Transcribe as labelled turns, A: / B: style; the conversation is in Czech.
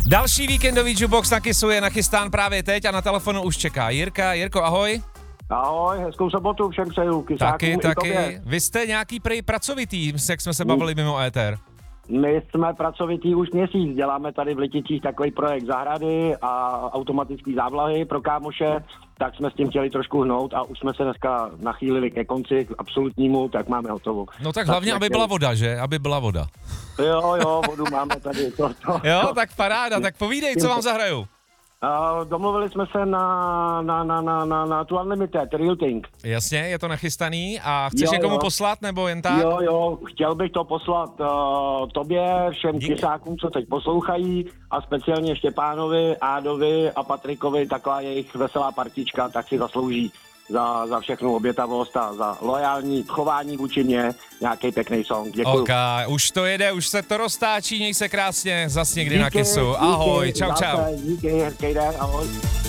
A: Další víkendový jukebox na Kissu je nachystán právě teď a na telefonu už čeká Jirka. Jirko, ahoj.
B: Ahoj, hezkou sobotu všem přeju, Kysákům
A: Taky.
B: tobě.
A: Vy jste nějaký pracovitý, jak jsme se bavili mimo éter.
B: My jsme pracovitý už měsíc, děláme tady v Liticích takový projekt zahrady a automatický závlahy pro kámoše, tak jsme s tím chtěli trošku hnout a už jsme se dneska nachýlili ke konci, k absolutnímu, tak máme hotovo.
A: No tak hlavně, aby byla voda, že? Aby byla voda.
B: Jo, vodu máme tady.
A: Jo, tak paráda, tak povídej, co vám zahraju.
B: Domluvili jsme se na tu Unlimited, Real Thing.
A: Jasně, je to nachystaný a chceš někomu poslat, nebo jen tak?
B: Jo, chtěl bych to poslat tobě, všem Kysákům, co teď poslouchají a speciálně Štěpánovi, Ádovi a Patrikovi, taková jejich veselá partička, tak si zaslouží za všechnu obětavost a za loajální chování vůči mě nějaký pěkný song. Děkuju.
A: Ok, už to jede, už se to roztáčí, měj se krásně, zas někdy na Kissu. Ahoj, čau.
B: Díky, hezký den, ahoj.